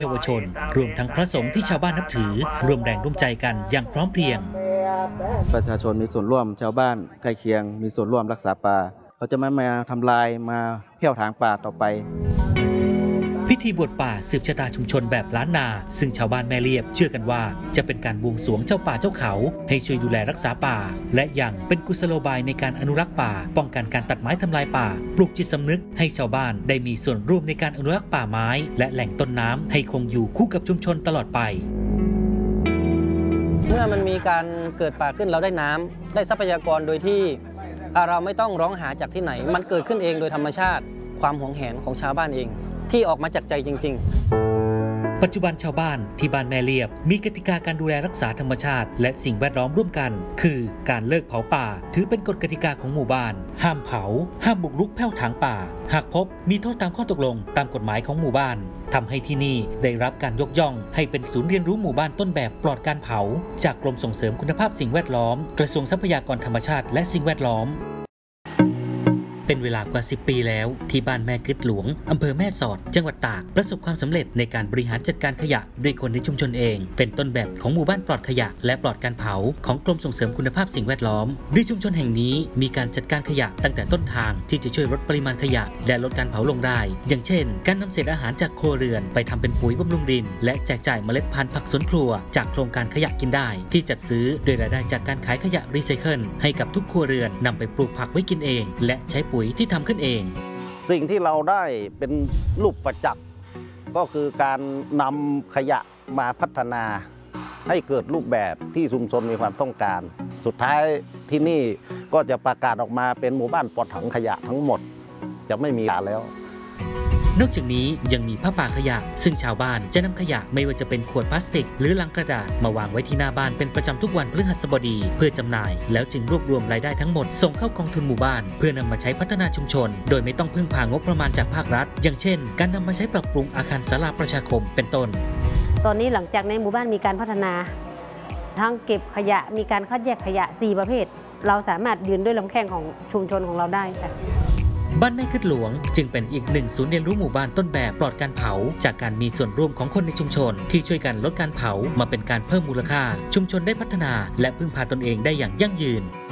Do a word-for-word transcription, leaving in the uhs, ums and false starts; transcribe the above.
เยาวชนรวมทั้งพระสงฆ์ที่ชาวบ้านนับถือรวมแรงร่วมใจกันอย่างพร้อมเพรียงประชาชนมีส่วนร่วมชาวบ้านใกล้เคียงมีส่วนร่วมรักษาป่าเขาจะไม่มาทำลายมาเพี้ยวถางป่าต่อไปพิธีบวชป่าสืบชะตาชุมชนแบบล้านนาซึ่งชาวบ้านแม่เลียบเชื่อกันว่าจะเป็นการบวงสรวงเจ้าป่าเจ้าเขาให้ช่วยดูแลรักษาป่าและยังเป็นกุศโลบายในการอนุรักษ์ป่าป้องกันการตัดไม้ทำลายป่าปลุกจิตสำนึกให้ชาวบ้านได้มีส่วนร่วมในการอนุรักษ์ป่าไม้และแหล่งต้นน้ำให้คงอยู่คู่กับชุมชนตลอดไปเมื่อมันมีการเกิดป่าขึ้นเราได้น้ำได้ทรัพยากรโดยที่เราไม่ต้องร้องหาจากที่ไหนมันเกิดขึ้นเองโดยธรรมชาติความหวงแหนของชาวบ้านเองที่ออกมาจากใจจริงๆปัจจุบันชาวบ้านที่บ้านแม่เลียบมีกติกาการดูแลรักษาธรรมชาติและสิ่งแวดล้อมร่วมกันคือการเลิกเผาป่าถือเป็นกฎกติกาของหมู่บ้านห้ามเผาห้ามบุกรุกแผ่วถางป่าหากพบมีโทษตามข้อตกลงตามกฎหมายของหมู่บ้านทำให้ที่นี่ได้รับการยกย่องให้เป็นศูนย์เรียนรู้หมู่บ้านต้นแบบปลอดการเผาจากกรมส่งเสริมคุณภาพสิ่งแวดล้อมกระทรวงทรัพยากรธรรมชาติและสิ่งแวดล้อมเป็นเวลากว่าสิบปีแล้วที่บ้านแม่กึดหลวงอำเภอแม่สอดจังหวัดตากประสบความสำเร็จในการบริหารจัดการขยะด้วยคนในชุมชนเองเป็นต้นแบบของหมู่บ้านปลอดขยะและปลอดการเผาของกรมส่งเสริมคุณภาพสิ่งแวดล้อมด้วยชุมชนแห่งนี้มีการจัดการขยะตั้งแต่ต้นทางที่จะช่วยลดปริมาณขยะและลดการเผาลงได้อย่างเช่นการนำเศษอาหารจากครัวเรือนไปทำเป็นปุ๋ยบำรุงดินและแจกจ่ายเมล็ดพันธุ์ผักสวนครัวจากโครงการขยะกินได้ที่จัดซื้อโดยรายได้จากการขายขยะรีไซเคิลให้กับทุกครัวเรือนนำไปปลูกผักไว้กินเองและใช้ปุ๋ยที่ทำขึ้นเองสิ่งที่เราได้เป็นรูปประจักษ์ก็คือการนำขยะมาพัฒนาให้เกิดรูปแบบที่ชุมชนมีความต้องการสุดท้ายที่นี่ก็จะประกาศออกมาเป็นหมู่บ้านปลอดถังขยะทั้งหมดจะไม่มีแล้วนอกจากนี้ยังมีผ้าป่าขยะซึ่งชาวบ้านจะนำขยะไม่ว่าจะเป็นขวดพลาสติกหรือลังกระดาษมาวางไว้ที่หน้าบ้านเป็นประจำทุกวันพฤหัสบดีเพื่อจำหน่ายแล้วจึงรวบรวมรายได้ทั้งหมดส่งเข้ากองทุนหมู่บ้านเพื่อนำมาใช้พัฒนาชุมชนโดยไม่ต้องพึ่งพางบประมาณจากภาครัฐอย่างเช่นการนำมาใช้ปรับปรุงอาคารศาลาประชาคมเป็นต้นตอนนี้หลังจากในหมู่บ้านมีการพัฒนาทั้งเก็บขยะมีการคัดแยกขยะสี่ประเภทเราสามารถยืนด้วยลำแข้งของชุมชนของเราได้ค่ะบ้านแม่กึดหลวงจึงเป็นอีกหนึ่งศูนย์เรียนรู้หมู่บ้านต้นแบบปลอดการเผาจากการมีส่วนร่วมของคนในชุมชนที่ช่วยกันลดการเผามาเป็นการเพิ่มมูลค่าชุมชนได้พัฒนาและพึ่งพาตนเองได้อย่างยั่งยืน